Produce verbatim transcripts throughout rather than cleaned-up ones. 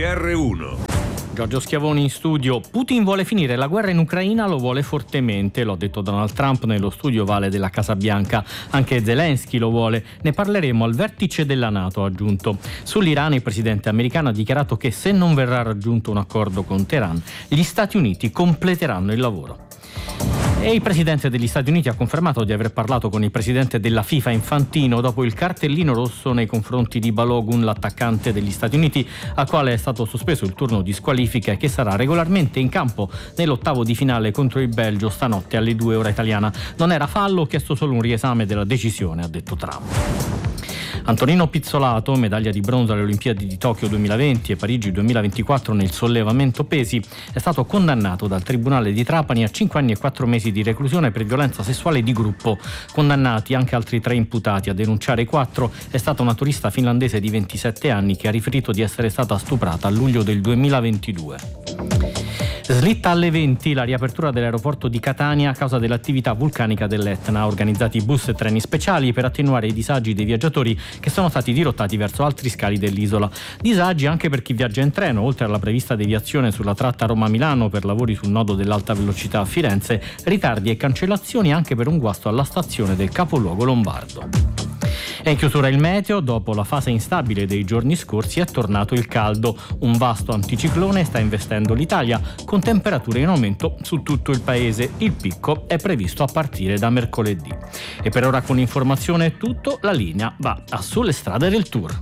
R uno. Giorgio Schiavoni in studio. Putin vuole finire la guerra in Ucraina, lo vuole fortemente, lo ha detto Donald Trump nello studio ovale della Casa Bianca. Anche Zelensky lo vuole. Ne parleremo al vertice della NATO, ha aggiunto. Sull'Iran il presidente americano ha dichiarato che se non verrà raggiunto un accordo con Teheran, gli Stati Uniti completeranno il lavoro. E il presidente degli Stati Uniti ha confermato di aver parlato con il presidente della FIFA Infantino dopo il cartellino rosso nei confronti di Balogun, l'attaccante degli Stati Uniti, al quale è stato sospeso il turno di squalifica e che sarà regolarmente in campo nell'ottavo di finale contro il Belgio stanotte alle due ora italiana. Non era fallo, ho chiesto solo un riesame della decisione, ha detto Trump. Antonino Pizzolato, medaglia di bronzo alle Olimpiadi di Tokyo duemilaventi e Parigi duemilaventiquattro nel sollevamento pesi, è stato condannato dal Tribunale di Trapani a cinque anni e quattro mesi di reclusione per violenza sessuale di gruppo. Condannati anche altri tre imputati, a denunciare i quattro è stata una turista finlandese di ventisette anni che ha riferito di essere stata stuprata a luglio del duemilaventidue. Slitta alle venti la riapertura dell'aeroporto di Catania a causa dell'attività vulcanica dell'Etna. Organizzati bus e treni speciali per attenuare i disagi dei viaggiatori che sono stati dirottati verso altri scali dell'isola. Disagi anche per chi viaggia in treno, oltre alla prevista deviazione sulla tratta Roma-Milano per lavori sul nodo dell'alta velocità a Firenze, ritardi e cancellazioni anche per un guasto alla stazione del capoluogo lombardo. E in chiusura il meteo, dopo la fase instabile dei giorni scorsi è tornato il caldo. Un vasto anticiclone sta investendo l'Italia con temperature in aumento su tutto il paese. Il picco è previsto a partire da mercoledì. E per ora con informazione è tutto, la linea va a Sulle strade del Tour.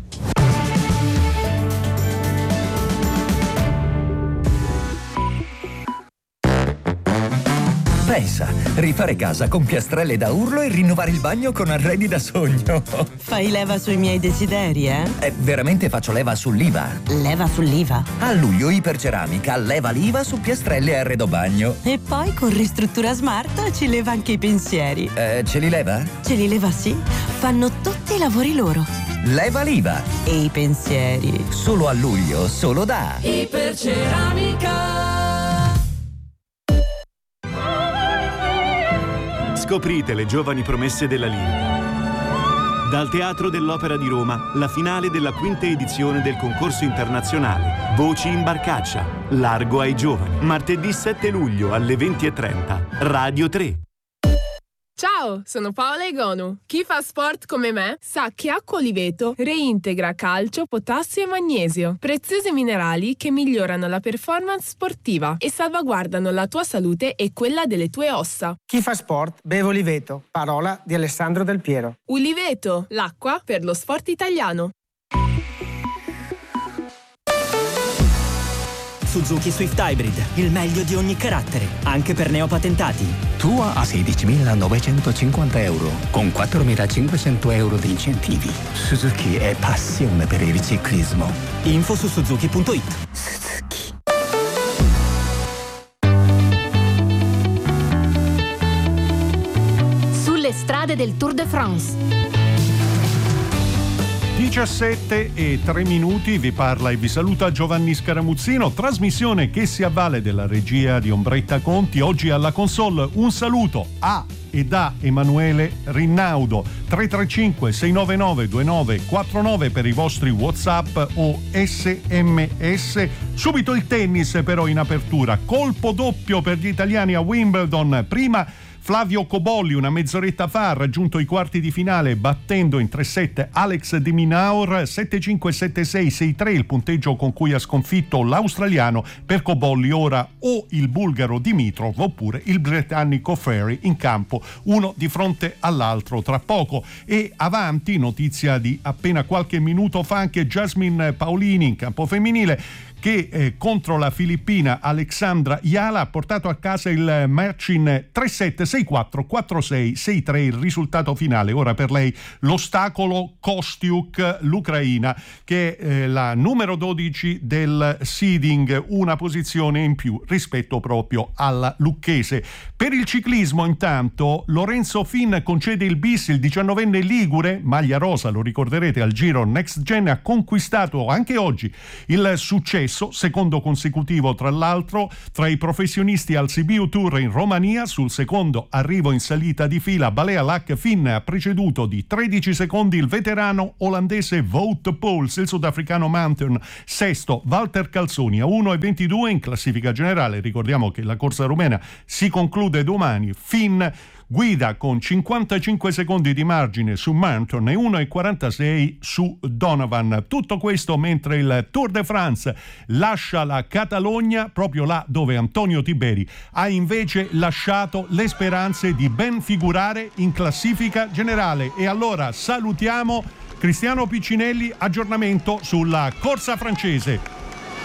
Pensa, rifare casa con piastrelle da urlo e rinnovare il bagno con arredi da sogno. Fai leva sui miei desideri, eh? Eh, veramente faccio leva sull'I V A. Leva sull'I V A? A luglio Iperceramica leva l'I V A su piastrelle e arredo bagno. E poi con Ristruttura Smart ci leva anche i pensieri. Eh, ce li leva? Ce li leva, sì. Fanno tutti i lavori loro. Leva l'I V A. E i pensieri. Solo a luglio, solo da Iperceramica. Scoprite le giovani promesse della lirica. Dal Teatro dell'Opera di Roma, la finale della quinta edizione del concorso internazionale Voci in Barcaccia, Largo ai giovani. Martedì sette luglio alle venti e trenta, Radio tre. Ciao, sono Paola Egonu. Chi fa sport come me sa che acqua Oliveto reintegra calcio, potassio e magnesio, preziosi minerali che migliorano la performance sportiva e salvaguardano la tua salute e quella delle tue ossa. Chi fa sport beve Oliveto, parola di Alessandro Del Piero. Oliveto, l'acqua per lo sport italiano. Suzuki Swift Hybrid, il meglio di ogni carattere, anche per neopatentati. Tua a sedicimilanovecentocinquanta euro, con quattromilacinquecento euro di incentivi. Suzuki è passione per il ciclismo. Info su suzuki punto it. Suzuki. Sulle strade del Tour de France. diciassette e tre minuti, vi parla e vi saluta Giovanni Scaramuzzino, trasmissione che si avvale della regia di Ombretta Conti. Oggi alla console un saluto a e da Emanuele Rinnaudo. Tre tre cinque sei nove nove due nove quattro nove per i vostri WhatsApp o S M S. Subito il tennis però in apertura, colpo doppio per gli italiani a Wimbledon. Prima Flavio Cobolli una mezz'oretta fa ha raggiunto i quarti di finale battendo in tre set Alex de Minaur. Sette cinque sette sei sei tre il punteggio con cui ha sconfitto l'australiano. Per Cobolli ora o il bulgaro Dimitrov oppure il britannico Ferry in campo, uno di fronte all'altro tra poco. E avanti, notizia di appena qualche minuto fa, anche Jasmine Paolini in campo femminile che eh, contro la filippina Alexandra Yala ha portato a casa il match in tre sette sei quattro quattro sei sei tre, il risultato finale. Ora per lei l'ostacolo Kostiuk, l'ucraina, che è eh, la numero dodici del seeding, una posizione in più rispetto proprio alla lucchese. Per il ciclismo intanto Lorenzo Fin concede il bis, il diciannovenne ligure, maglia rosa, lo ricorderete al Giro Next Gen, ha conquistato anche oggi il successo, secondo consecutivo tra l'altro tra i professionisti al Sibiu Tour in Romania, sul secondo secondo arrivo in salita di fila. Balealac Finn ha preceduto di tredici secondi il veterano olandese Wout Poels. Il sudafricano Mountain sesto, Walter Calzoni a uno e ventidue in classifica generale. Ricordiamo che la corsa rumena si conclude domani. Finn guida con cinquantacinque secondi di margine su Mountain e uno e quarantasei su Donovan. Tutto questo mentre il Tour de France lascia la Catalogna, proprio là dove Antonio Tiberi ha invece lasciato le speranze di ben figurare in classifica generale. E allora salutiamo Cristiano Piccinelli, aggiornamento sulla corsa francese.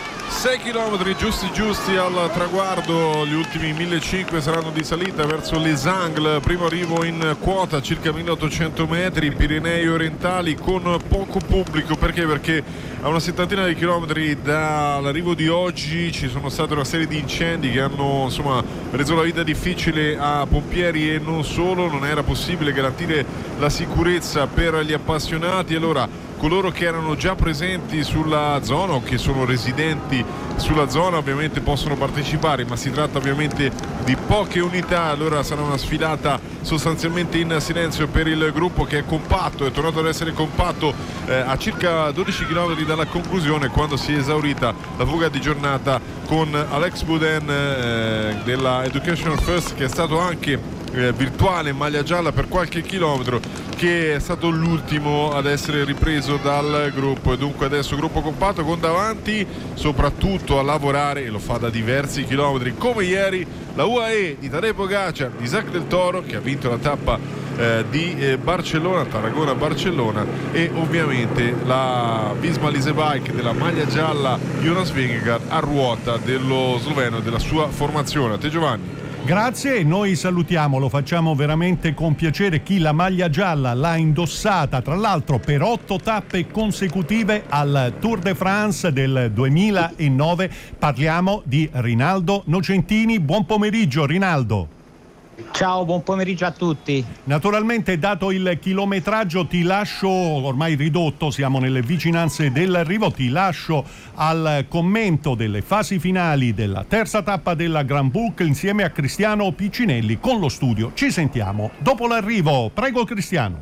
sei chilometri giusti giusti al traguardo, gli ultimi millecinquecento saranno di salita verso Les Angles, primo arrivo in quota circa milleottocento metri, Pirenei orientali con poco pubblico. Perché? Perché a una settantina di chilometri dall'arrivo di oggi ci sono state una serie di incendi che hanno insomma reso la vita difficile a pompieri e non solo, non era possibile garantire la sicurezza per gli appassionati. Allora coloro che erano già presenti sulla zona o che sono residenti sulla zona ovviamente possono partecipare, ma si tratta ovviamente di poche unità. Allora sarà una sfilata sostanzialmente in silenzio per il gruppo, che è compatto, è tornato ad essere compatto eh, a circa dodici chilometri dalla conclusione, quando si è esaurita la fuga di giornata con Alex Boudin eh, della Education First, che è stato anche Eh, virtuale in maglia gialla per qualche chilometro, che è stato l'ultimo ad essere ripreso dal gruppo. E dunque adesso gruppo compatto con davanti soprattutto a lavorare, e lo fa da diversi chilometri come ieri, la U A E di Tadej Pogacar, di Isaac Del Toro, che ha vinto la tappa eh, di eh, Barcellona, Tarragona-Barcellona, e ovviamente la Visma Leasebike della maglia gialla Jonas Vingegaard a ruota dello sloveno e della sua formazione. A te Giovanni. Grazie, noi salutiamo, lo facciamo veramente con piacere, chi la maglia gialla l'ha indossata, tra l'altro per otto tappe consecutive al Tour de France del duemilanove. Parliamo di Rinaldo Nocentini. Buon pomeriggio Rinaldo. Ciao, buon pomeriggio a tutti. Naturalmente, dato il chilometraggio, ti lascio, ormai ridotto, siamo nelle vicinanze dell'arrivo, ti lascio al commento delle fasi finali della terza tappa della Grand Boucle insieme a Cristiano Piccinelli con lo studio. Ci sentiamo dopo l'arrivo. Prego Cristiano.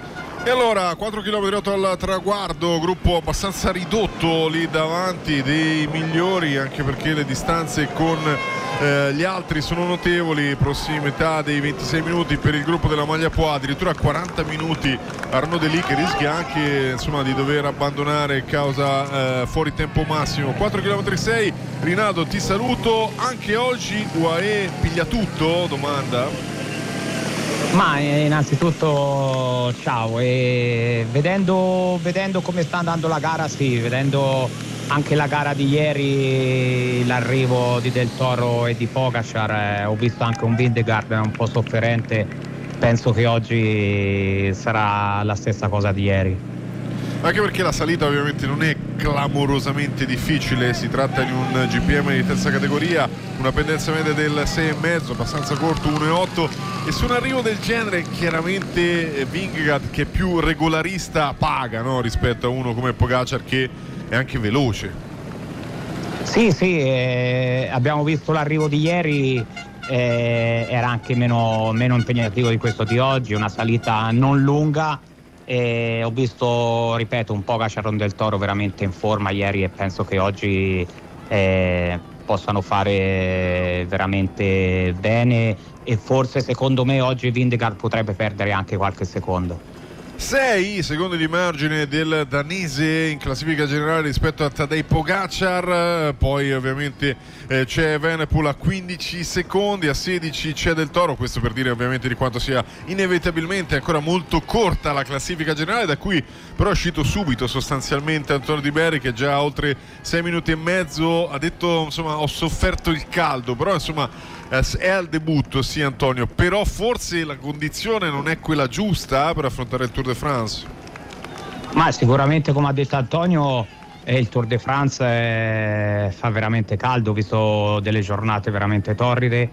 E allora quattro virgola otto chilometri al traguardo, gruppo abbastanza ridotto lì davanti, dei migliori, anche perché le distanze con eh, gli altri sono notevoli, prossimità dei ventisei minuti per il gruppo della maglia Poa, addirittura quaranta minuti Arnaud Delis, che rischia anche insomma di dover abbandonare causa eh, fuori tempo massimo. Quattro virgola sei chilometri. Rinaldo, ti saluto, anche oggi U A E piglia tutto? Domanda. Ma innanzitutto ciao, e vedendo, vedendo come sta andando la gara, sì, vedendo anche la gara di ieri, l'arrivo di Del Toro e di Pogacar, eh, ho visto anche un Vingegaard un po' sofferente, penso che oggi sarà la stessa cosa di ieri. Anche perché la salita ovviamente non è clamorosamente difficile, si tratta di un G P M di terza categoria, una pendenza media del sei e mezzo, abbastanza corto, uno virgola otto, e su un arrivo del genere chiaramente Vingegaard, che è più regolarista, paga, no? Rispetto a uno come Pogacar che è anche veloce. Sì, sì, eh, abbiamo visto l'arrivo di ieri, eh, era anche meno, meno impegnativo di questo di oggi, una salita non lunga. E ho visto, ripeto, un Pogacar con Del Toro veramente in forma ieri, e penso che oggi eh, possano fare veramente bene, e forse secondo me oggi Vingegaard potrebbe perdere anche qualche secondo. sei secondi di margine del danese in classifica generale rispetto a Tadej Pogacar, poi ovviamente eh, c'è Evenepoel a quindici secondi, a sedici c'è Del Toro, questo per dire ovviamente di quanto sia inevitabilmente ancora molto corta la classifica generale, da cui però è uscito subito sostanzialmente Antonio Tiberi, che già a oltre sei minuti e mezzo ha detto insomma ho sofferto il caldo, però insomma è al debutto, sì Antonio, però forse la condizione non è quella giusta per affrontare il Tour de France. Ma sicuramente, come ha detto Antonio, eh, il Tour de France eh, fa veramente caldo, ho visto delle giornate veramente torride,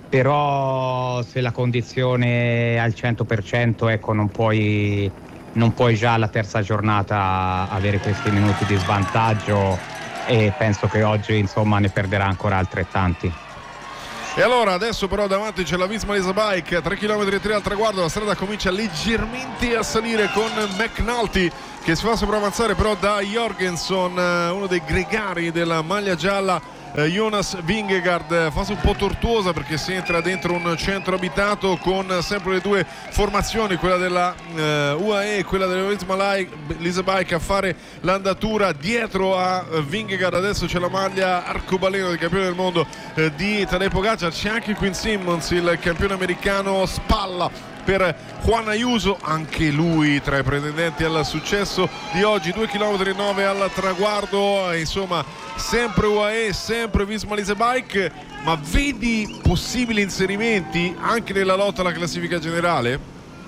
però se la condizione è al cento per cento, ecco, non puoi, non puoi già alla terza giornata avere questi minuti di svantaggio, e penso che oggi insomma ne perderà ancora altrettanti. E allora adesso però davanti c'è la Visma-Lease Bike, tre virgola tre chilometri al traguardo, la strada comincia leggermente a salire con McNulty che si fa sopravanzare però da Jorgenson, uno dei gregari della maglia gialla. Eh, Jonas Vingegaard, fase un po' tortuosa perché si entra dentro un centro abitato con sempre le due formazioni, quella della eh, U A E e quella della Visma-Lease Bike a fare l'andatura dietro a eh, Vingegaard. Adesso c'è la maglia arcobaleno del campione del mondo eh, di Tadej Pogacar, c'è anche Quinn Simmons, il campione americano, spalla per Juan Ayuso, anche lui tra i pretendenti al successo di oggi. Due virgola nove chilometri al traguardo, insomma sempre U A E, sempre Visma-Lease Bike, ma vedi possibili inserimenti anche nella lotta alla classifica generale?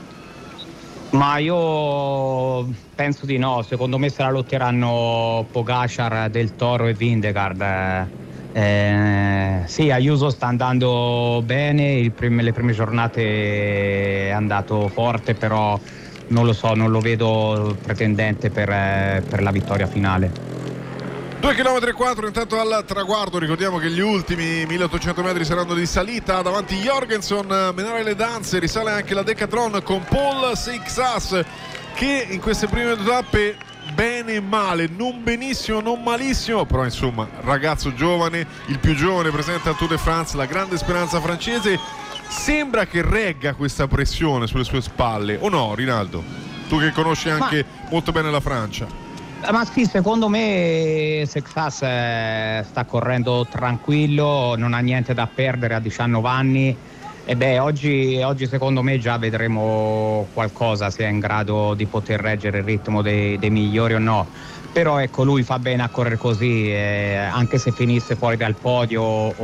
Ma io penso di no, secondo me se la lotteranno Pogacar, Del Toro e Vingegaard. Eh, sì, Ayuso sta andando bene, prime, le prime giornate è andato forte, però non lo so, non lo vedo pretendente per, eh, per la vittoria finale. due virgola quattro chilometri intanto al traguardo, ricordiamo che gli ultimi milleottocento metri saranno di salita, davanti Jorgenson, menare le danze, risale anche la Decathlon con Paul Seixas che in queste prime due tappe bene e male, non benissimo, non malissimo, però insomma ragazzo giovane, il più giovane presente al Tour de France, la grande speranza francese, sembra che regga questa pressione sulle sue spalle, o no Rinaldo? Tu che conosci anche Ma... molto bene la Francia. Ma sì, secondo me Seixas sta correndo tranquillo, non ha niente da perdere a diciannove anni. E beh, oggi, oggi secondo me già vedremo qualcosa, se è in grado di poter reggere il ritmo dei, dei migliori o no. Però ecco, lui fa bene a correre così, eh, anche se finisse fuori dal podio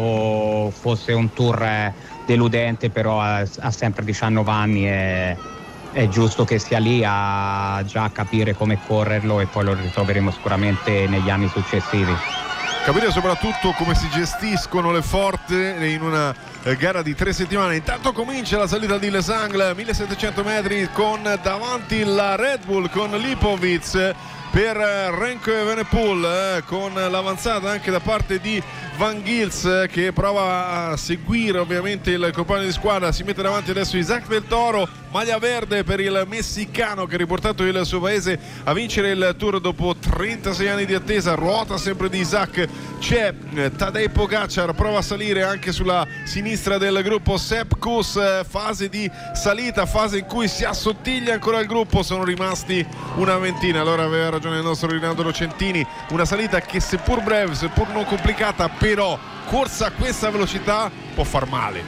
o fosse un tour eh, deludente, però ha, ha sempre diciannove anni e è giusto che sia lì a già capire come correrlo e poi lo ritroveremo sicuramente negli anni successivi. Capire soprattutto come si gestiscono le forze in una eh, gara di tre settimane. Intanto comincia la salita di Les Angles, millesettecento metri con davanti la Red Bull con Lipovic per Remco Evenepoel, eh, con l'avanzata anche da parte di Van Gils eh, che prova a seguire ovviamente il compagno di squadra. Si mette davanti adesso Isaac Del Toro, maglia verde per il messicano che ha riportato il suo paese a vincere il Tour dopo trentasei anni di attesa. Ruota sempre di Isaac, c'è eh, Tadej Pogacar, prova a salire anche sulla sinistra del gruppo Sepp Kuss, eh, fase di salita, fase in cui si assottiglia ancora il gruppo, sono rimasti una ventina. Allora aveva ragione il nostro Rinaldo Nocentini, una salita che seppur breve, seppur non complicata, però corsa a questa velocità può far male.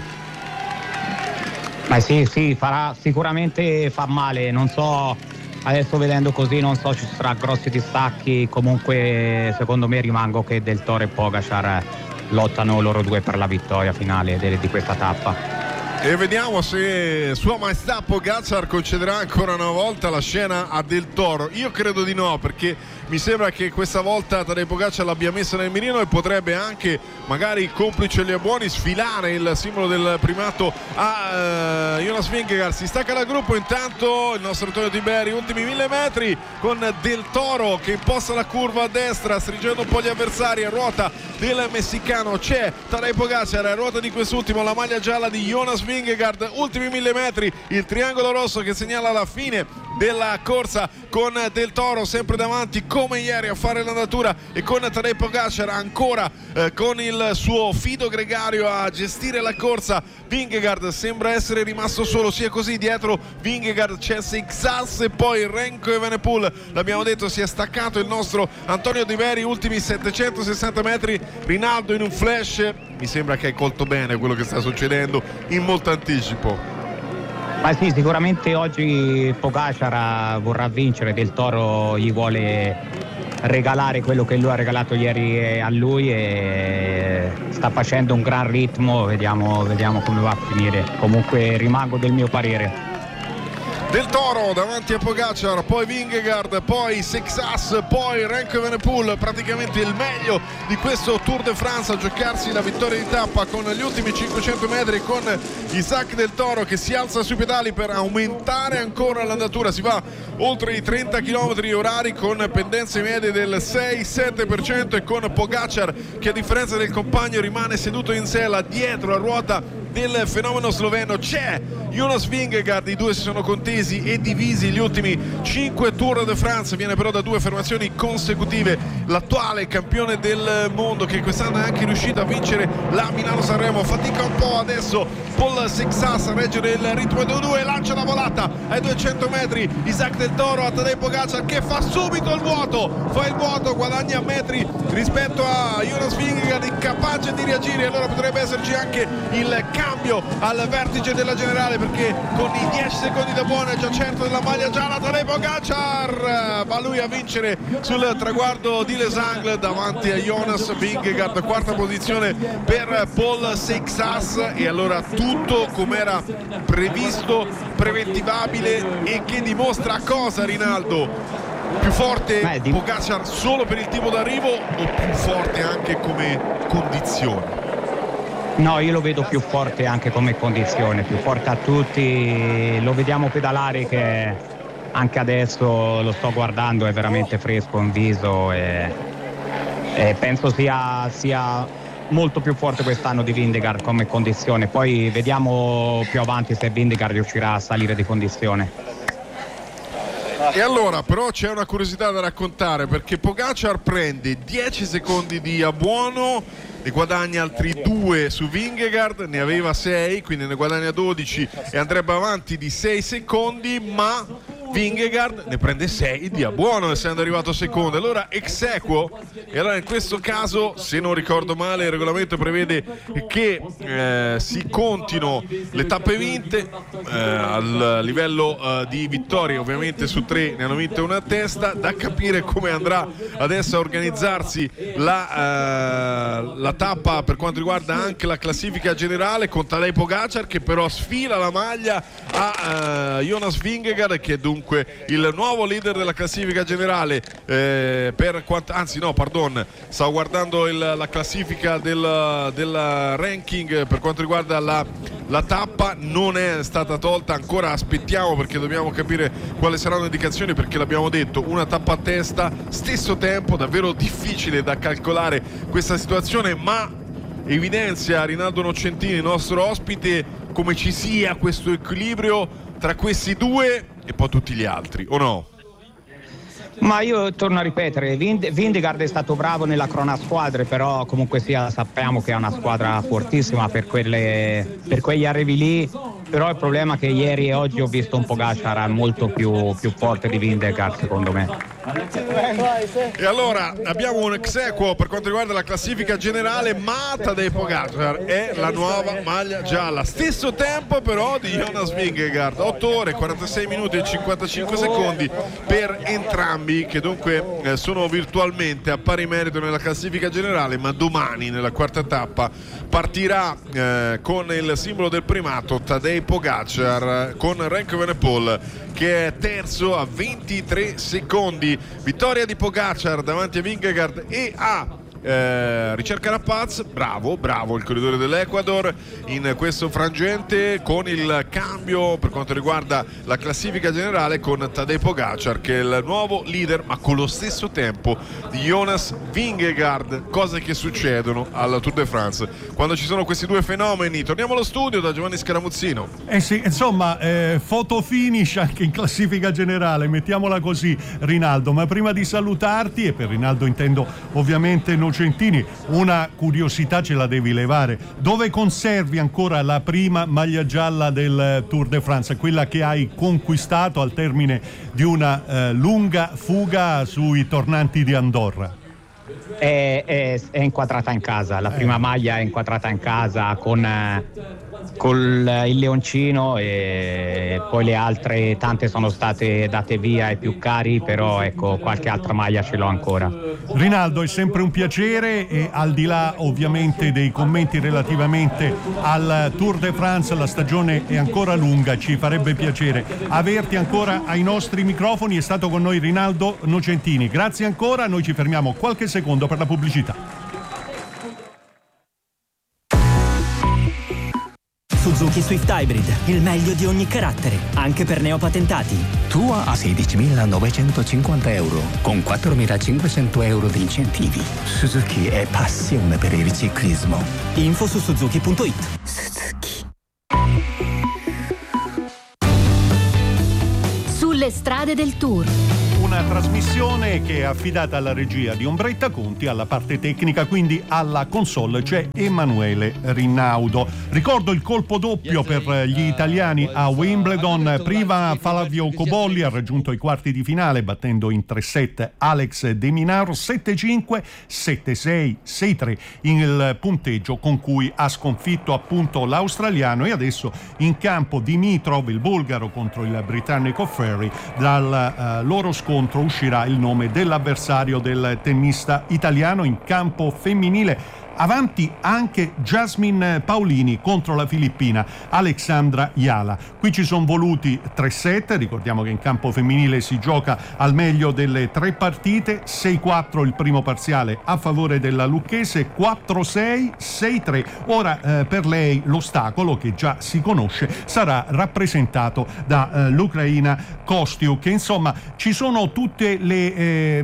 Ma sì, sì, farà sicuramente fa male, non so, adesso vedendo così non so, ci sarà grossi distacchi, comunque secondo me rimango che Del Toro e Pogacar lottano loro due per la vittoria finale di, di questa tappa. E vediamo se Sua Maestà Pogacar concederà ancora una volta la scena a Del Toro. Io credo di no, perché mi sembra che questa volta Tadej Pogacar l'abbia messa nel mirino e potrebbe anche, magari complice gli buoni, sfilare il simbolo del primato a uh, Jonas Vingegaard. Si stacca dal gruppo intanto il nostro Antonio Tiberi, ultimi mille metri con Del Toro che imposta la curva a destra stringendo un po' gli avversari. A ruota del messicano c'è Tadej Pogacar, a ruota di quest'ultimo la maglia gialla di Jonas Vingegaard. Ultimi mille metri, il triangolo rosso che segnala la fine della corsa con Del Toro sempre davanti come ieri a fare l'andatura e con Tadej Pogacar ancora eh, con il suo fido gregario a gestire la corsa. Vingegaard sembra essere rimasto solo, sia così dietro Vingegaard c'è Seixas e poi Remco Evenepoel, l'abbiamo detto, si è staccato il nostro Antonio Tiberi. Ultimi settecentosessanta metri, Rinaldo in un flash, mi sembra che hai colto bene quello che sta succedendo in molto anticipo. Ma sì, sicuramente oggi Pogacar vorrà vincere, Del Toro gli vuole regalare quello che lui ha regalato ieri a lui e sta facendo un gran ritmo, vediamo, vediamo come va a finire. Comunque rimango del mio parere. Del Toro davanti a Pogacar, poi Vingegaard, poi Sexas, poi Remco Evenepoel, praticamente il meglio di questo Tour de France a giocarsi la vittoria di tappa con gli ultimi cinquecento metri, con Isaac Del Toro che si alza sui pedali per aumentare ancora l'andatura, si va oltre i trenta chilometri orari con pendenze medie del sei sette per cento e con Pogacar che a differenza del compagno rimane seduto in sella dietro la ruota del fenomeno sloveno. C'è Jonas Vingegaard, i due si sono contesi e divisi gli ultimi cinque Tour de France, viene però da due affermazioni consecutive l'attuale campione del mondo che quest'anno è anche riuscito a vincere la Milano-Sanremo. Fatica un po' adesso Paul Sexas a reggere il ritmo dei due, lancia la volata ai duecento metri Isaac Del Toro a Tadej Pogacar che fa subito il vuoto, fa il vuoto, guadagna metri rispetto a Jonas Vingegaard, incapace di reagire. Allora potrebbe esserci anche il cambio al vertice della generale, perché con i dieci secondi da buono è già certo della maglia gialla Tadej Pogacar, va lui a vincere sul traguardo di Les Angles davanti a Jonas Vingegaard. Quarta posizione per Paul Sexas e allora tutto come era previsto, preventivabile e che dimostra cosa, Rinaldo? Più forte Beh, di... Pogacar solo per il tipo d'arrivo o più forte anche come condizione? No, io lo vedo più forte anche come condizione, più forte a tutti, lo vediamo pedalare che anche adesso lo sto guardando, è veramente fresco in viso e, e penso sia, sia molto più forte quest'anno di Vingegaard come condizione, poi vediamo più avanti se Vingegaard riuscirà a salire di condizione. E allora però c'è una curiosità da raccontare, perché Pogacar prende dieci secondi di abbuono, ne guadagna altri due su Vingegaard, ne aveva sei, quindi ne guadagna dodici e andrebbe avanti di sei secondi, ma Vingegaard ne prende sei di abbuono essendo arrivato secondo, allora ex aequo. E allora in questo caso, se non ricordo male, il regolamento prevede che eh, si contino le tappe vinte eh, al livello eh, di vittorie, ovviamente su tre ne hanno vinte una a testa. Da capire come andrà adesso a organizzarsi la, eh, la tappa per quanto riguarda anche la classifica generale, con Tadej Pogacar che però sfila la maglia a eh, Jonas Vingegaard, che è dunque il nuovo leader della classifica generale eh, per quanto, anzi no pardon stavo guardando il, la classifica del, del ranking per quanto riguarda la, la tappa, non è stata tolta ancora, aspettiamo perché dobbiamo capire quali saranno le indicazioni, perché l'abbiamo detto, una tappa a testa, stesso tempo, davvero difficile da calcolare questa situazione, ma evidenzia Rinaldo Nocentini, nostro ospite, come ci sia questo equilibrio tra questi due e poi tutti gli altri, o no? Ma io torno a ripetere, Vind- Vingegaard è stato bravo nella cronasquadre, però comunque sia sappiamo che è una squadra fortissima per, quelle, per quegli arrivi lì, però il problema è che ieri e oggi ho visto un Pogacar molto più, più forte di Vingegaard secondo me. E allora abbiamo un ex aequo per quanto riguarda la classifica generale, ma Tadej Pogacar è la nuova maglia gialla, stesso tempo però di Jonas Vingegaard, otto ore quarantasei minuti e cinquantacinque secondi per entrambi, che dunque eh, sono virtualmente a pari merito nella classifica generale, ma domani nella quarta tappa partirà eh, con il simbolo del primato Tadej Pogacar con Remco Evenepoel che è terzo a ventitré secondi. Vittoria di Pogacar davanti a Vingegaard e a eh, ricerca Rapaz, bravo, bravo il corridore dell'Ecuador in questo frangente, con il cambio per quanto riguarda la classifica generale con Tadej Pogacar che è il nuovo leader, ma con lo stesso tempo di Jonas Vingegaard, cose che succedono al Tour de France quando ci sono questi due fenomeni. Torniamo allo studio da Giovanni Scaramuzzino. Eh sì, insomma, eh, foto finish anche in classifica generale, mettiamola così, Rinaldo, ma prima di salutarti, e per Rinaldo intendo ovviamente Nocentini, una curiosità ce la devi levare: dove conservi ancora la prima maglia gialla del Tour de France, quella che hai conquistato al termine di una eh, lunga fuga sui tornanti di Andorra? è, è, è inquadrata in casa, la prima maglia è inquadrata in casa con, con il leoncino, e poi le altre tante sono state date via ai più cari, però ecco, qualche altra maglia ce l'ho ancora. Rinaldo, è sempre un piacere, e al di là ovviamente dei commenti relativamente al Tour de France, la stagione è ancora lunga, ci farebbe piacere averti ancora ai nostri microfoni. È stato con noi Rinaldo Nocentini, grazie ancora, noi ci fermiamo qualche secondo per la pubblicità. Suzuki Swift Hybrid, il meglio di ogni carattere, anche per neopatentati. Tua a sedicimilanovecentocinquanta euro, con quattromilacinquecento euro di incentivi. Suzuki è passione per il ciclismo. Info su suzuki punto it. Suzuki. Sulle strade del Tour. Una trasmissione che è affidata alla regia di Ombretta Conti, alla parte tecnica, quindi alla console c'è Emanuele Rinaudo. Ricordo il colpo doppio per gli italiani a Wimbledon. Prima Flavio Cobolli ha raggiunto i quarti di finale battendo in tre set Alex De Minaur, sette cinque, sette sei, sei tre il punteggio con cui ha sconfitto appunto l'australiano, e adesso in campo Dimitrov, il bulgaro, contro il britannico Ferry. Dal uh, loro scontro uscirà il nome dell'avversario del tennista italiano. In campo femminile avanti anche Jasmine Paolini contro la filippina Alexandra Yala. Qui ci sono voluti tre set, ricordiamo che in campo femminile si gioca al meglio delle tre partite, sei quattro il primo parziale a favore della lucchese, quattro sei, sei tre. Ora eh, per lei l'ostacolo, che già si conosce, sarà rappresentato dall'ucraina eh, Kostiuk. Insomma, ci sono tutte le eh,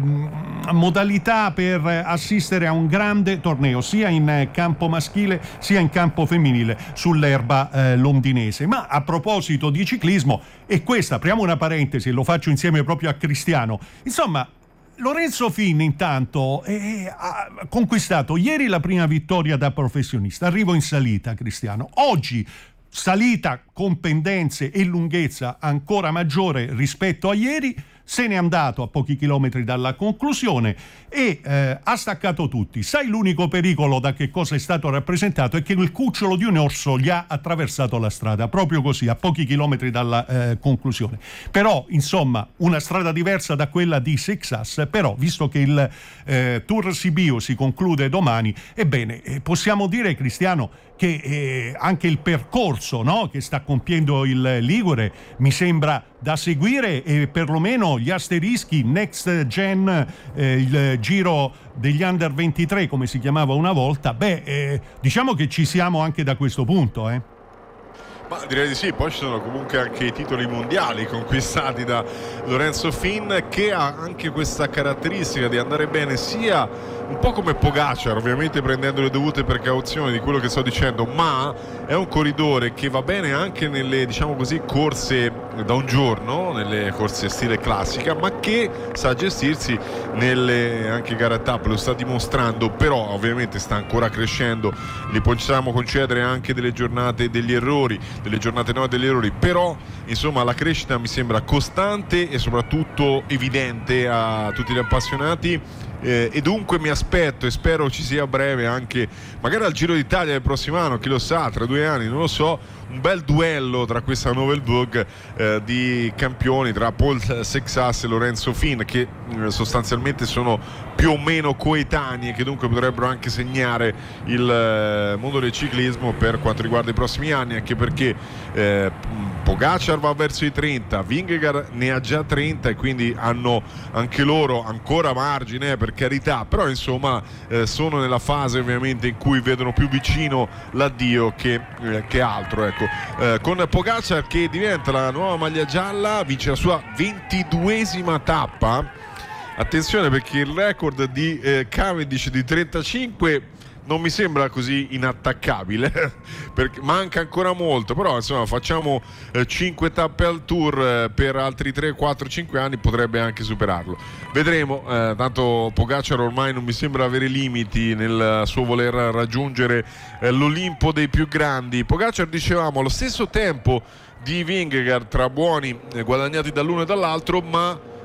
modalità per assistere a un grande torneo, sia in campo maschile sia in campo femminile sull'erba eh, londinese. Ma a proposito di ciclismo, e questa apriamo una parentesi e lo faccio insieme proprio a Cristiano, insomma Lorenzo Fin intanto eh, ha conquistato ieri la prima vittoria da professionista. Arrivo in salita, Cristiano, oggi salita con pendenze e lunghezza ancora maggiore rispetto a ieri, se n'è andato a pochi chilometri dalla conclusione e eh, ha staccato tutti. Sai, l'unico pericolo da che cosa è stato rappresentato è che il cucciolo di un orso gli ha attraversato la strada, proprio così, a pochi chilometri dalla eh, conclusione. Però, insomma, una strada diversa da quella di Sexas, però, visto che il eh, Tour Sibiu si conclude domani, ebbene, eh, possiamo dire, Cristiano, che eh, anche il percorso, no, che sta compiendo il Ligure mi sembra da seguire, e perlomeno gli asterischi Next Gen, eh, il giro degli Under ventitré come si chiamava una volta, beh, eh, diciamo che ci siamo anche da questo punto, eh. Ma direi di sì. Poi ci sono comunque anche i titoli mondiali conquistati da Lorenzo Fin, che ha anche questa caratteristica di andare bene sia un po' come Pogacar, ovviamente prendendo le dovute precauzioni di quello che sto dicendo, ma è un corridore che va bene anche nelle, diciamo così, corse da un giorno, nelle corse stile classica, ma che sa gestirsi nelle anche gare a tappe, lo sta dimostrando. Però ovviamente sta ancora crescendo, gli possiamo concedere anche delle giornate degli errori, delle giornate no degli errori, però insomma la crescita mi sembra costante e soprattutto evidente a tutti gli appassionati. Eh, e dunque mi aspetto e spero ci sia a breve, anche magari al Giro d'Italia del prossimo anno, chi lo sa, tra due anni, non lo so, un bel duello tra questa Nouvelle Vogue eh, di campioni, tra Paul Sexas e Lorenzo Fin, che eh, sostanzialmente sono più o meno coetanei e che dunque potrebbero anche segnare il eh, mondo del ciclismo per quanto riguarda i prossimi anni, anche perché eh, Pogacar va verso i trenta, Vingegaard ne ha già trenta e quindi hanno anche loro ancora margine, per carità, però insomma eh, sono nella fase ovviamente in cui vedono più vicino l'addio che, eh, che altro, ecco. Eh, con Pogacar che diventa la nuova maglia gialla, vince la sua ventiduesima tappa. Attenzione, perché il record di eh, Cavendish di trentacinque non mi sembra così inattaccabile perché manca ancora molto, però insomma facciamo eh, cinque tappe al Tour, eh, per altri tre, quattro, cinque anni potrebbe anche superarlo, vedremo. Eh, tanto Pogacar ormai non mi sembra avere limiti nel suo voler raggiungere eh, l'Olimpo dei più grandi. Pogacar, dicevamo, allo stesso tempo di Vingegaard, tra buoni eh, guadagnati dall'uno e dall'altro, ma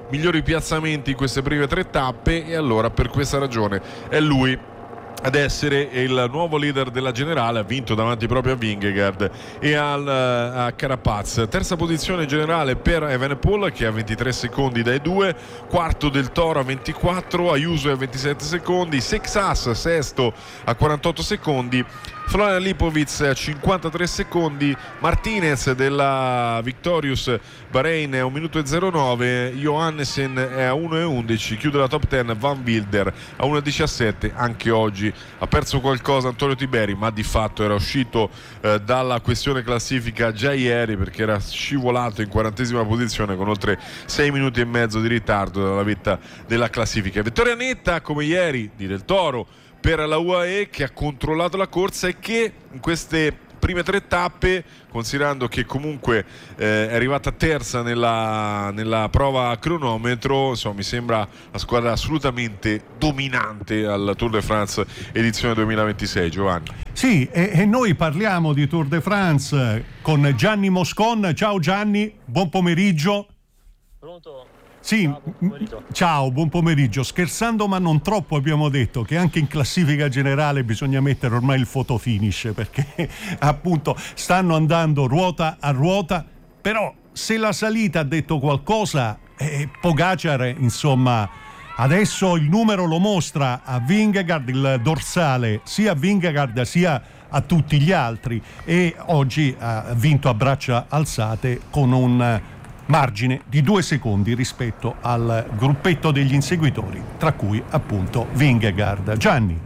migliori piazzamenti in queste prime tre tappe, e allora per questa ragione è lui ad essere il nuovo leader della generale. Ha vinto davanti proprio a Vingegaard e al, a Carapaz. Terza posizione generale per Evenepoel, che ha ventitré secondi dai due, quarto Del Toro a ventiquattro, Ayuso a ventisette secondi, Sexas sesto a quarantotto secondi, Florian Lipovic a cinquantatré secondi, Martinez della Victorious Bahrain a un minuto e zero nove, Johannessen è a uno e undici, chiude la top dieci Van Wilder a uno e diciassette. Anche oggi ha perso qualcosa Antonio Tiberi, ma di fatto era uscito eh, dalla questione classifica già ieri, perché era scivolato in quarantesima posizione con oltre sei minuti e mezzo di ritardo dalla vetta della classifica. Vittoria netta come ieri di Del Toro per la U A E, che ha controllato la corsa e che in queste prime tre tappe, considerando che comunque eh, è arrivata terza nella, nella prova a cronometro, insomma mi sembra la squadra assolutamente dominante al Tour de France edizione duemilaventisei. Giovanni. Sì, e, e noi parliamo di Tour de France con Gianni Moscon. Ciao Gianni, buon pomeriggio. Pronto? Sì, ciao buon, pomeriggio. ciao, buon pomeriggio. Scherzando ma non troppo, abbiamo detto che anche in classifica generale bisogna mettere ormai il photo finish, perché appunto stanno andando ruota a ruota, però se la salita ha detto qualcosa, eh, Pogacar insomma adesso il numero lo mostra a Vingegaard, il dorsale sia a Vingegaard sia a tutti gli altri, e oggi ha vinto a braccia alzate con un margine di due secondi rispetto al gruppetto degli inseguitori, tra cui appunto Vingegaard. Gianni.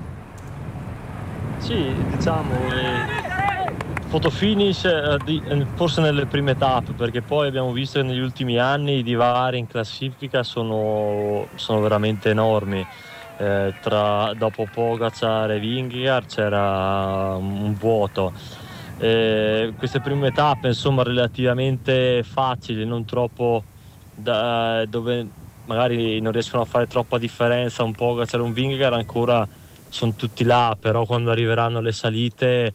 Sì, diciamo eh, photo finish eh, di, eh, forse nelle prime tappe, perché poi abbiamo visto che negli ultimi anni i divari in classifica sono, sono veramente enormi. Eh, tra, dopo Pogacar e Vingegaard c'era un vuoto. Eh, queste prime tappe insomma relativamente facili, non troppo da, dove magari non riescono a fare troppa differenza un po' Pogacar e un Vingegaard, ancora sono tutti là, però quando arriveranno le salite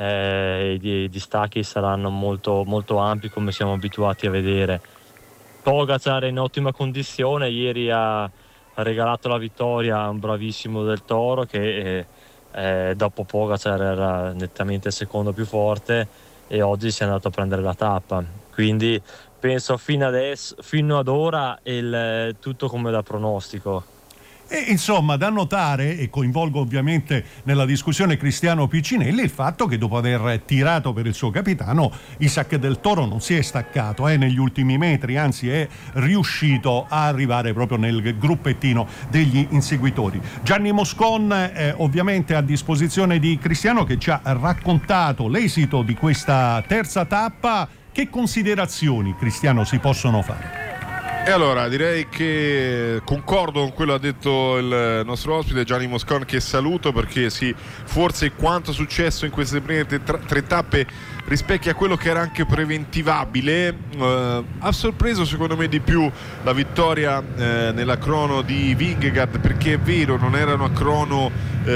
eh, i distacchi saranno molto, molto ampi, come siamo abituati a vedere. Pogacar è in ottima condizione, ieri ha, ha regalato la vittoria a un bravissimo Del Toro che eh, Eh, dopo Pogacar era nettamente il secondo più forte e oggi si è andato a prendere la tappa, quindi penso fino adesso, fino ad ora il, tutto come da pronostico. E insomma, da notare, e coinvolgo ovviamente nella discussione Cristiano Piccinelli, il fatto che dopo aver tirato per il suo capitano, Isaac Del Toro non si è staccato eh, negli ultimi metri, anzi è riuscito a arrivare proprio nel gruppettino degli inseguitori. Gianni Moscon eh, ovviamente a disposizione di Cristiano, che ci ha raccontato l'esito di questa terza tappa. Che considerazioni, Cristiano, si possono fare? E allora direi che concordo con quello che ha detto il nostro ospite Gianni Moscon, che saluto, perché sì, forse quanto successo in queste prime tre, tre tappe rispecchia quello che era anche preventivabile. Uh, ha sorpreso secondo me di più la vittoria eh, nella crono di Vingegaard, perché è vero non erano a crono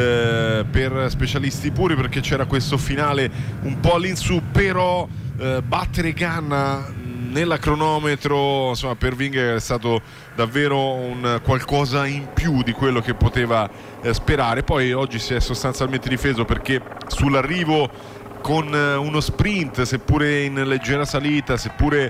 eh, per specialisti puri, perché c'era questo finale un po' all'insù, però eh, battere Ganna nella cronometro insomma per Vingegaard è stato davvero un qualcosa in più di quello che poteva eh, sperare. Poi oggi si è sostanzialmente difeso, perché sull'arrivo con uno sprint, seppure in leggera salita, seppure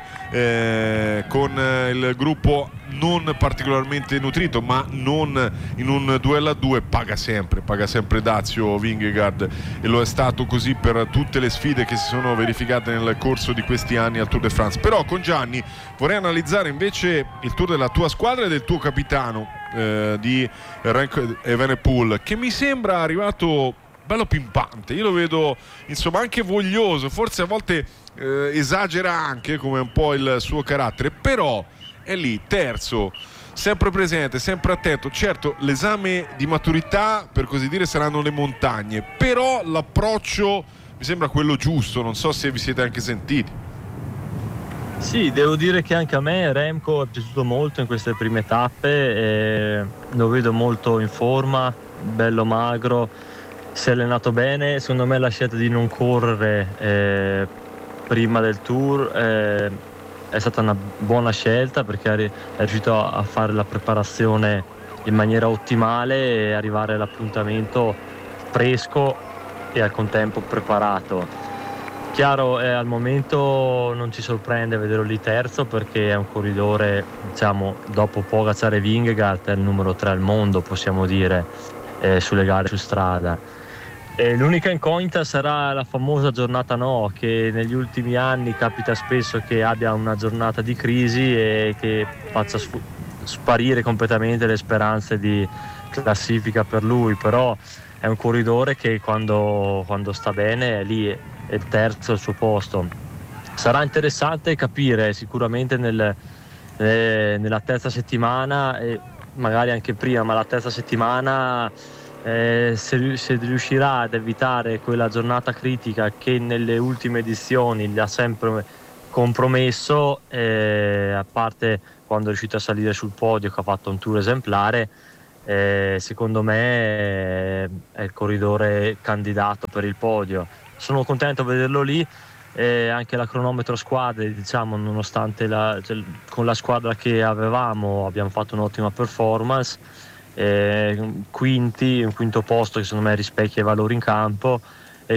eh, con il gruppo non particolarmente nutrito, ma non in un duello a due, paga sempre, paga sempre dazio Vingegaard, e lo è stato così per tutte le sfide che si sono verificate nel corso di questi anni al Tour de France. Però con Gianni vorrei analizzare invece il tour della tua squadra e del tuo capitano eh, di Remco Evenepoel, che mi sembra arrivato bello pimpante. Io lo vedo insomma anche voglioso, forse a volte eh, esagera anche, come un po' il suo carattere, però è lì terzo, sempre presente, sempre attento. Certo, l'esame di maturità, per così dire, saranno le montagne, però l'approccio mi sembra quello giusto. Non so se vi siete anche sentiti. Sì, devo dire che anche a me Remco è piaciuto molto in queste prime tappe, e lo vedo molto in forma, bello magro, si è allenato bene. Secondo me la scelta di non correre eh, prima del Tour eh, è stata una buona scelta perché è riuscito a fare la preparazione in maniera ottimale e arrivare all'appuntamento fresco e al contempo preparato. Chiaro, eh, al momento non ci sorprende vederlo lì terzo perché è un corridore, diciamo, dopo Pogacar e Vingegaard è il numero tre al mondo, possiamo dire, eh, sulle gare su strada. E l'unica incognita sarà la famosa giornata no, che negli ultimi anni capita spesso che abbia una giornata di crisi e che faccia sf- sparire completamente le speranze di classifica per lui, però è un corridore che quando, quando sta bene è lì, è il terzo al suo posto. Sarà interessante capire sicuramente nel, eh, nella terza settimana e magari anche prima, ma la terza settimana eh, se, se riuscirà ad evitare quella giornata critica che nelle ultime edizioni gli ha sempre compromesso, eh, a parte quando è riuscito a salire sul podio che ha fatto un tour esemplare. Eh, secondo me è, è il corridore candidato per il podio. Sono contento di vederlo lì, eh, anche la cronometro squadre, diciamo, nonostante la, cioè, con la squadra che avevamo abbiamo fatto un'ottima performance, eh, quinti, un quinto posto che secondo me rispecchia i valori in campo e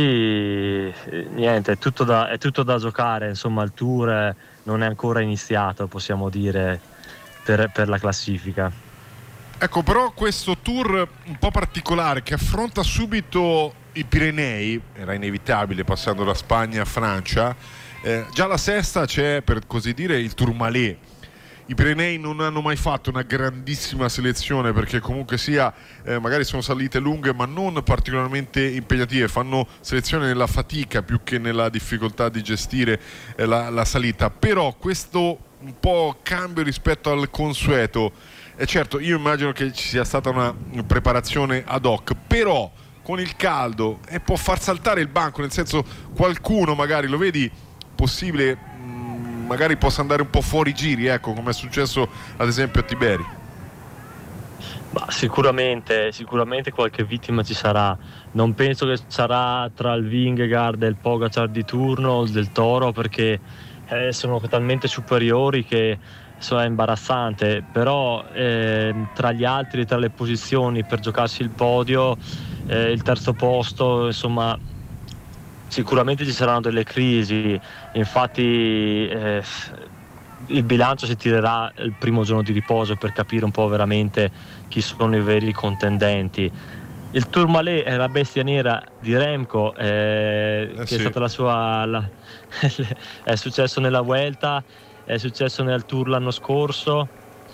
quindi eh, niente, è tutto, da, è tutto da giocare, insomma il tour eh, non è ancora iniziato, possiamo dire, per, per la classifica. Ecco, però questo tour un po' particolare che affronta subito i Pirenei, era inevitabile passando da Spagna a Francia, eh, già la sesta c'è, per così dire, il Tourmalet. I Pirenei non hanno mai fatto una grandissima selezione perché comunque sia eh, magari sono salite lunghe ma non particolarmente impegnative, fanno selezione nella fatica più che nella difficoltà di gestire eh, la, la salita, però questo un po' cambio rispetto al consueto, e eh, certo io immagino che ci sia stata una preparazione ad hoc, però con il caldo e eh, può far saltare il banco, nel senso qualcuno magari lo vedi possibile magari possa andare un po' fuori giri, ecco, come è successo ad esempio a Tiberi. Ma sicuramente, sicuramente qualche vittima ci sarà. Non penso che sarà tra il Vingegaard e il Pogacar di turno o del Toro, perché eh, sono talmente superiori che insomma, è imbarazzante. Però eh, tra gli altri, tra le posizioni per giocarsi il podio, eh, il terzo posto, insomma, sicuramente ci saranno delle crisi. Infatti eh, il bilancio si tirerà il primo giorno di riposo per capire un po' veramente chi sono i veri contendenti. Il Tourmalet è la bestia nera di Remco, eh, eh, che sì. è stata la sua la, è successo nella Vuelta, è successo nel Tour l'anno scorso,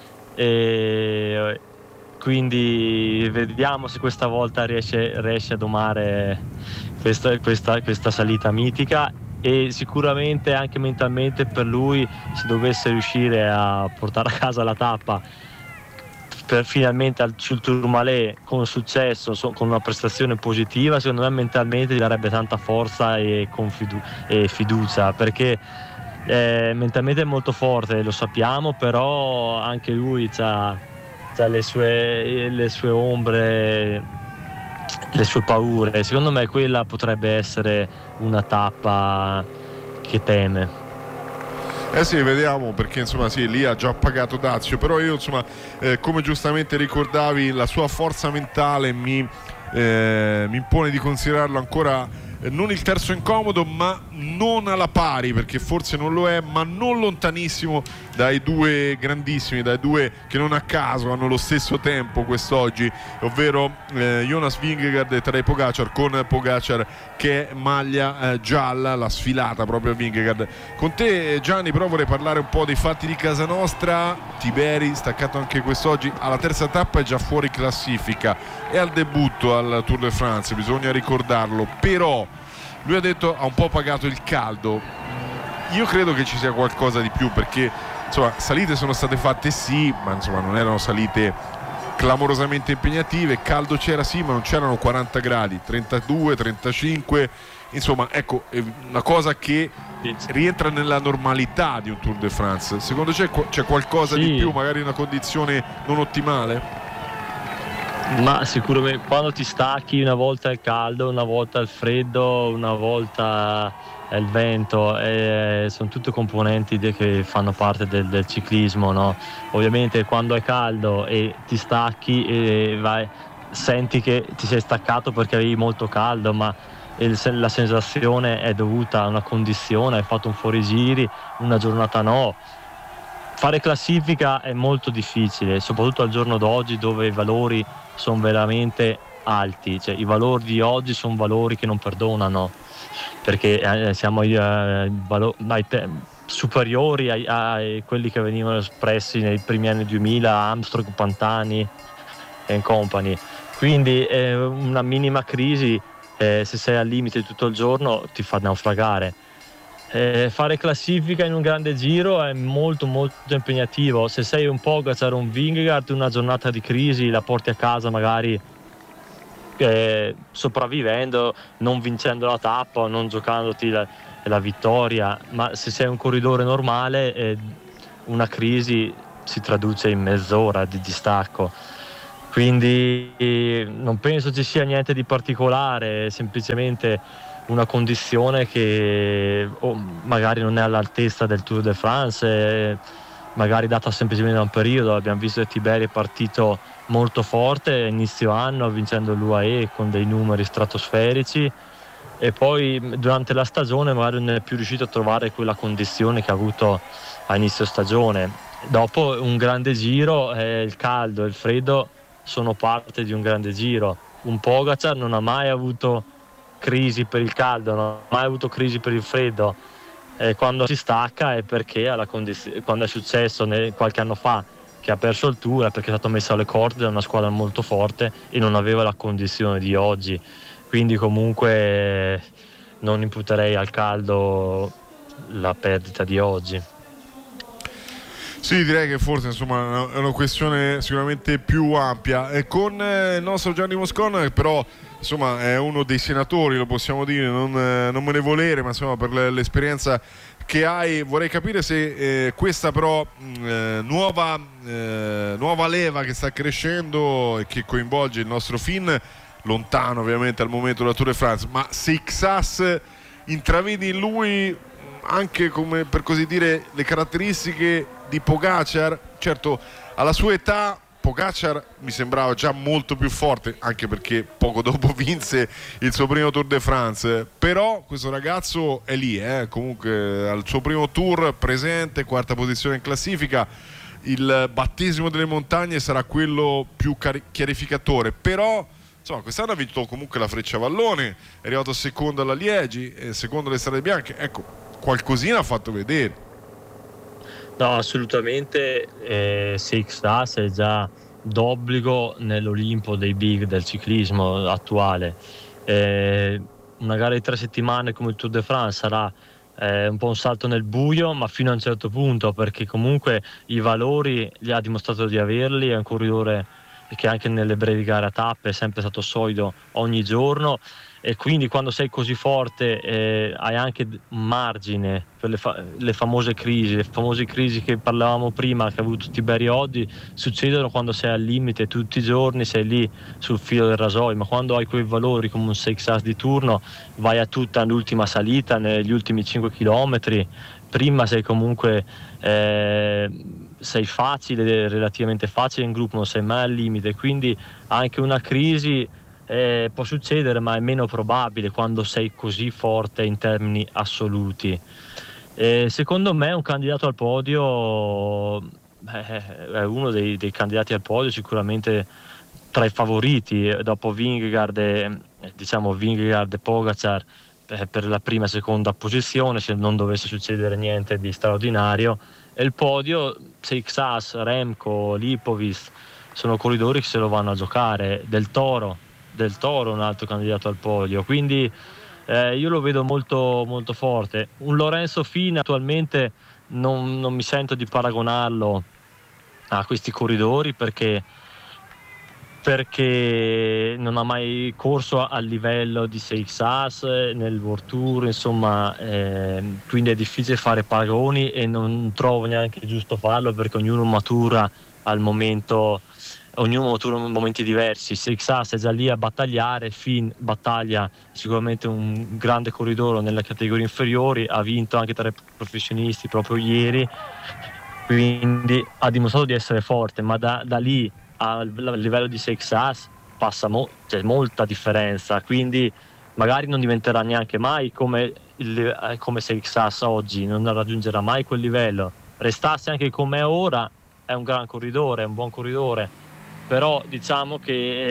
e quindi vediamo se questa volta riesce, riesce a domare questa, questa, questa salita mitica. E sicuramente anche mentalmente per lui, se dovesse riuscire a portare a casa la tappa per finalmente al, sul Tourmalet con successo, so, con una prestazione positiva, secondo me mentalmente gli darebbe tanta forza e, confidu- e fiducia, perché eh, mentalmente è molto forte, lo sappiamo, però anche lui ha le sue, le sue ombre, le sue paure. Secondo me quella potrebbe essere una tappa che teme. Eh sì, vediamo, perché insomma sì, lì ha già pagato dazio, però io insomma eh, come giustamente ricordavi, la sua forza mentale mi, eh, mi impone di considerarlo ancora eh, non il terzo incomodo, ma non alla pari, perché forse non lo è, ma non lontanissimo dai due grandissimi, dai due che non a caso hanno lo stesso tempo quest'oggi, ovvero eh, Jonas Vingegaard e Tadej Pogacar, con Pogacar che è maglia eh, gialla, la sfilata proprio a Vingegaard. Con te Gianni però vorrei parlare un po' dei fatti di casa nostra. Tiberi, staccato anche quest'oggi, alla terza tappa è già fuori classifica, è al debutto al Tour de France, bisogna ricordarlo, però lui ha detto ha un po' pagato il caldo. Io credo che ci sia qualcosa di più, perché insomma salite sono state fatte sì, ma insomma non erano salite clamorosamente impegnative, caldo c'era sì, ma non c'erano quaranta gradi, trentadue, trentacinque, insomma ecco, è una cosa che rientra nella normalità di un Tour de France. Secondo te c'è qualcosa sì. di più, magari una condizione non ottimale? Ma sicuramente quando ti stacchi, una volta il caldo, una volta il freddo, una volta è il vento, è, sono tutte componenti de, che fanno parte del, del ciclismo, no? Ovviamente quando è caldo e ti stacchi e vai, senti che ti sei staccato perché avevi molto caldo, ma il, la sensazione è dovuta a una condizione, hai fatto un fuorigiri, una giornata no. Fare classifica è molto difficile, soprattutto al giorno d'oggi dove i valori sono veramente alti, cioè i valori di oggi sono valori che non perdonano, perché eh, siamo ai, eh, valo- ai te- superiori ai, ai quelli che venivano espressi nei primi anni duemila, Armstrong, Pantani e company. Quindi eh, una minima crisi, eh, se sei al limite tutto il giorno, ti fa naufragare. Eh, fare classifica in un grande giro è molto molto impegnativo. Se sei un Pogacar o un Vingegaard, una giornata di crisi la porti a casa magari Eh, sopravvivendo, non vincendo la tappa, non giocandoti la, la vittoria, ma se sei un corridore normale eh, una crisi si traduce in mezz'ora di distacco, quindi eh, non penso ci sia niente di particolare, è semplicemente una condizione che oh, magari non è all'altezza del Tour de France, eh, magari data semplicemente da un periodo. Abbiamo visto che Tiberi è partito molto forte inizio anno vincendo l'U A E con dei numeri stratosferici e poi durante la stagione magari non è più riuscito a trovare quella condizione che ha avuto a inizio stagione. Dopo un grande giro, eh, il caldo e il freddo sono parte di un grande giro. Un Pogacar non ha mai avuto crisi per il caldo, non ha mai avuto crisi per il freddo. Eh, quando si stacca è perché ha la condiz- quando è successo nel, qualche anno fa che ha perso il Tour è perché è stato messo alle corde da una squadra molto forte e non aveva la condizione di oggi, quindi comunque non imputerei al caldo la perdita di oggi. Sì, direi che forse insomma è una questione sicuramente più ampia. E con eh, il nostro Gianni Moscon, però insomma è uno dei senatori, lo possiamo dire, non, eh, non me ne volere, ma insomma per l'esperienza che hai, vorrei capire se eh, questa però mh, eh, nuova, eh, nuova leva che sta crescendo e che coinvolge il nostro Finn, lontano ovviamente al momento della Tour de France, ma se Xas intravedi in lui anche, come per così dire, le caratteristiche di Pogacar. Certo, alla sua età Pogacar mi sembrava già molto più forte, anche perché poco dopo vinse il suo primo Tour de France, però questo ragazzo è lì, eh? Comunque al suo primo Tour presente, quarta posizione in classifica. Il battesimo delle montagne sarà quello più cari- chiarificatore, però insomma quest'anno ha vinto comunque la Frecciavallone, è arrivato secondo alla Liegi e secondo le Strade Bianche, ecco, qualcosina ha fatto vedere. No, assolutamente, eh, Six Stars è già d'obbligo nell'Olimpo dei big del ciclismo attuale. Eh, una gara di tre settimane come il Tour de France sarà eh, un po' un salto nel buio, ma fino a un certo punto, perché comunque i valori li ha dimostrato di averli, è un corridore che anche nelle brevi gare a tappe è sempre stato solido ogni giorno, e quindi quando sei così forte eh, hai anche un margine per le, fa- le famose crisi le famose crisi che parlavamo prima, che ha avuto Tiberio oggi, succedono quando sei al limite tutti i giorni, sei lì sul filo del rasoio, ma quando hai quei valori come un Six As di turno vai a tutta l'ultima salita, negli ultimi cinque chilometri, prima sei comunque eh, sei facile, relativamente facile in gruppo, non sei mai al limite, quindi anche una crisi Eh, può succedere, ma è meno probabile quando sei così forte in termini assoluti. Eh, secondo me un candidato al podio eh, è uno dei, dei candidati al podio, sicuramente tra i favoriti dopo Vingegaard e, diciamo Vingegaard e Pogacar eh, per la prima e seconda posizione, se non dovesse succedere niente di straordinario. E il podio, Seixas, Remco, Lipovic sono corridori che se lo vanno a giocare. Del Toro Del Toro un altro candidato al podio, quindi eh, io lo vedo molto molto forte. Un Lorenzo Fina attualmente non, non mi sento di paragonarlo a questi corridori perché perché non ha mai corso a, a livello di Seixas nel World Tour, insomma, eh, quindi è difficile fare paragoni e non trovo neanche giusto farlo perché ognuno matura al momento ognuno ha momenti diversi. Seixas è già lì a battagliare, Finn battaglia sicuramente un grande corridore nelle categorie inferiori, ha vinto anche tra i professionisti proprio ieri, quindi ha dimostrato di essere forte, ma da, da lì al livello di Seixas passa mo- c'è molta differenza, quindi magari non diventerà neanche mai come, il, come Seixas oggi, non raggiungerà mai quel livello. Restasse anche come è ora, è un gran corridore, è un buon corridore, però diciamo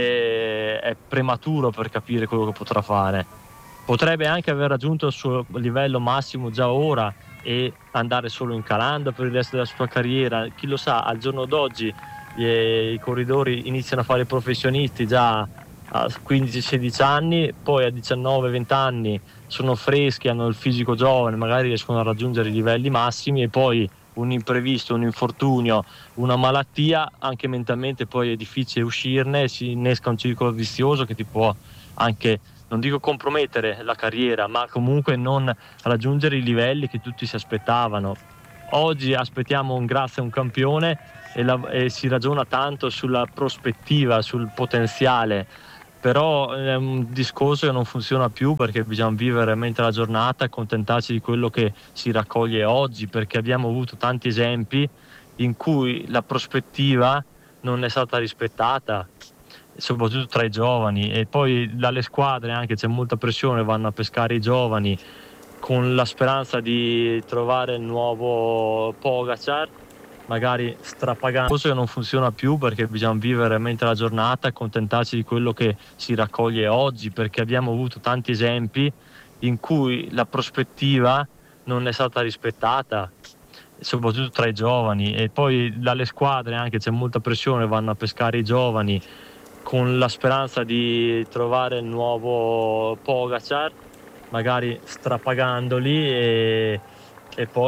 che è prematuro per capire quello che potrà fare. Potrebbe anche aver raggiunto il suo livello massimo già ora e andare solo in calando per il resto della sua carriera, chi lo sa. Al giorno d'oggi eh, i corridori iniziano a fare i professionisti già a quindici sedici anni, poi a diciannove venti anni sono freschi, hanno il fisico giovane, magari riescono a raggiungere i livelli massimi, e poi un imprevisto, un infortunio, una malattia, anche mentalmente poi è difficile uscirne, si innesca un circolo vizioso che ti può anche, non dico compromettere la carriera, ma comunque non raggiungere i livelli che tutti si aspettavano. Oggi aspettiamo un grazie a un campione e, la, e si ragiona tanto sulla prospettiva, sul potenziale, però è un discorso che non funziona più, perché bisogna vivere veramente la giornata e accontentarsi di quello che si raccoglie oggi, perché abbiamo avuto tanti esempi in cui la prospettiva non è stata rispettata, soprattutto tra i giovani, e poi dalle squadre anche c'è molta pressione, vanno a pescare i giovani con la speranza di trovare il nuovo Pogacar, magari strapagando, forse non funziona più, perché bisogna vivere veramente la giornata e accontentarsi di quello che si raccoglie oggi, perché abbiamo avuto tanti esempi in cui la prospettiva non è stata rispettata, soprattutto tra i giovani, e poi dalle squadre anche c'è molta pressione, vanno a pescare i giovani con la speranza di trovare il nuovo Pogacar, magari strapagandoli, e, e poi